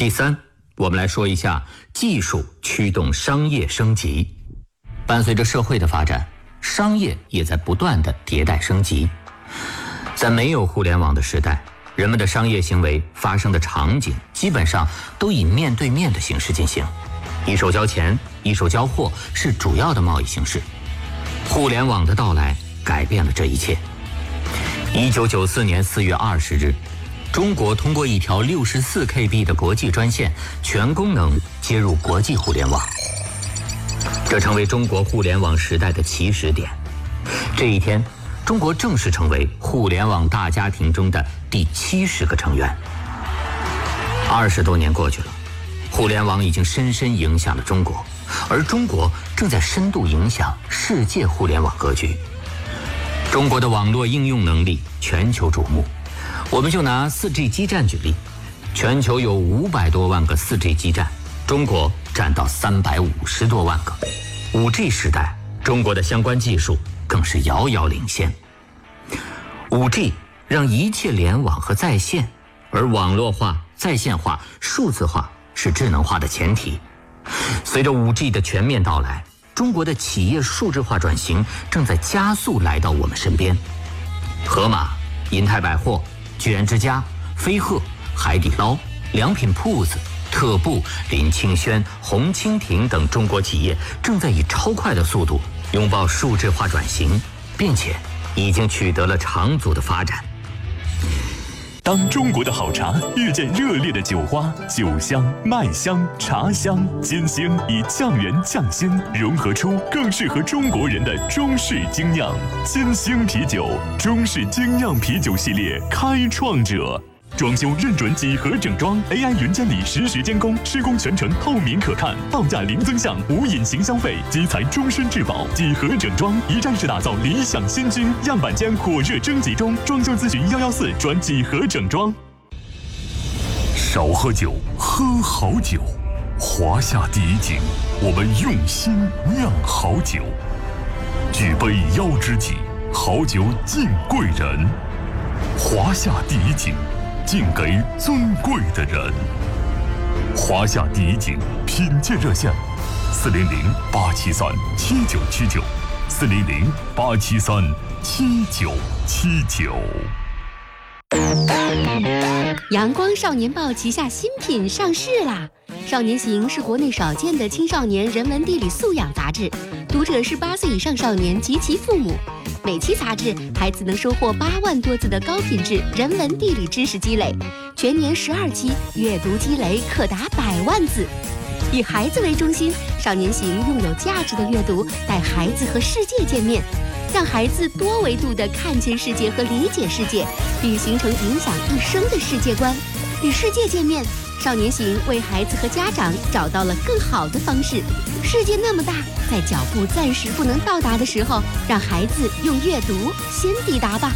第三，我们来说一下技术驱动商业升级。伴随着社会的发展，商业也在不断的迭代升级。在没有互联网的时代，人们的商业行为发生的场景基本上都以面对面的形式进行，一手交钱，一手交货是主要的贸易形式。互联网的到来改变了这一切。1994年4月20日，中国通过一条64KB 的国际专线全功能接入国际互联网，这成为中国互联网时代的起始点。这一天，中国正式成为互联网大家庭中的第70个成员。20多年过去了，互联网已经深深影响了中国，而中国正在深度影响世界互联网格局。中国的网络应用能力全球瞩目。我们就拿 4G 基站举例，全球有500多万个 4G 基站，中国占到350多万个。5G 时代，中国的相关技术更是遥遥领先。5G 让一切联网和在线，而网络化、在线化、数字化是智能化的前提。随着 5G 的全面到来，中国的企业数字化转型正在加速来到我们身边。盒马、银泰百货、居然之家、飞鹤、海底捞、良品铺子、特步、林清轩、红蜻蜓等中国企业正在以超快的速度拥抱数字化转型，并且已经取得了长足的发展。 当中国的好茶遇见热烈的酒花，酒香、麦香、茶香、金星以酱园酱新融合出更适合中国人的中式精酿。金星啤酒，中式精酿啤酒系列开创者。装修认准几何整装 ，AI 云监理实时监工，施工全程透明可看，报价零增项，无隐形消费，基材终身质保。几何整装一站式打造理想新居，样板间火热征集中，装修咨询114转几何整装。 少喝酒，喝好酒。华夏第一景，我们用心酿好酒。举杯邀知己，好酒敬贵人。华夏第一景，敬给尊贵的人。华夏第一景品鉴热线：400-873-7979，400-873-7979。 阳光少年报旗下新品上市啦！少年行是国内少见的青少年人文地理素养杂志，读者是8岁以上少年及其父母。每期杂志，孩子能收获8万多字的高品质人文地理知识积累，全年12期，阅读积累可达100万字。以孩子为中心，少年行用有价值的阅读带孩子和世界见面，让孩子多维度地看见世界和理解世界，并形成影响一生的世界观。与世界见面，少年行为孩子和家长找到了更好的方式。世界那么大，在脚步暂时不能到达的时候，让孩子用阅读先抵达吧。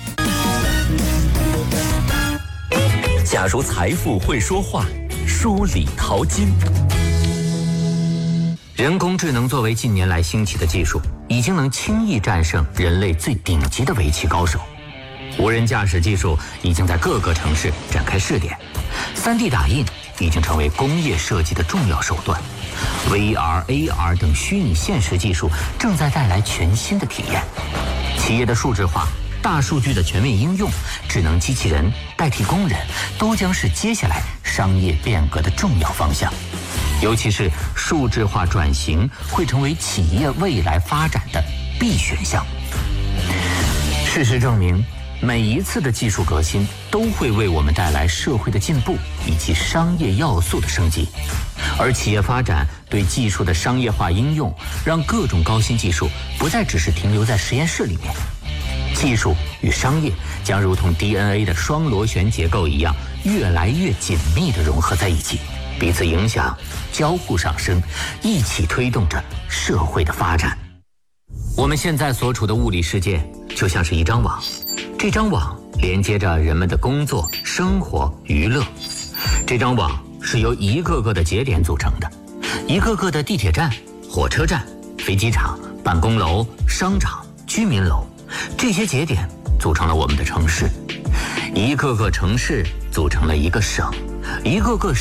假如财富会说话，说理淘金。 人工智能作为近年来兴起的技术，已经能轻易战胜人类最顶级的围棋高手。无人驾驶技术已经在各个城市展开试点， 3D 打印已经成为工业设计的重要手段， VR、AR 等虚拟现实技术正在带来全新的体验。企业的数字化、大数据的全面应用、智能机器人代替工人，都将是接下来商业变革的重要方向。尤其是数字化转型会成为企业未来发展的必选项。事实证明，每一次的技术革新都会为我们带来社会的进步以及商业要素的升级，而企业发展对技术的商业化应用，让各种高新技术不再只是停留在实验室里面。技术与商业将如同 DNA 的双螺旋结构一样，越来越紧密地融合在一起，彼此影响，交互上升，一起推动着社会的发展。我们现在所处的物理世界就像是一张网，这张网连接着人们的工作、生活、娱乐。这张网是由一个个的节点组成的，一个个的地铁站、火车站、飞机场、办公楼、商场、居民楼，这些节点组成了我们的城市，一个个城市组成了一个省，一个个